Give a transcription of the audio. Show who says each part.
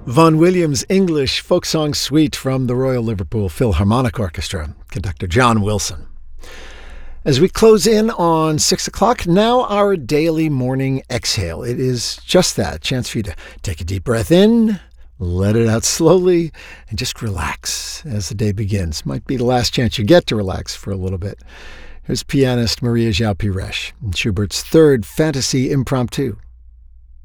Speaker 1: Vaughan Williams' English folk song suite from the Royal Liverpool Philharmonic Orchestra, conductor John Wilson. As we close in on 6 o'clock, now our daily morning exhale. It is just that, a chance for you to take a deep breath in, let it out slowly, and just relax as the day begins. Might be the last chance you get to relax for a little bit. Here's pianist Maria João Pires in Schubert's Third Fantasy Impromptu.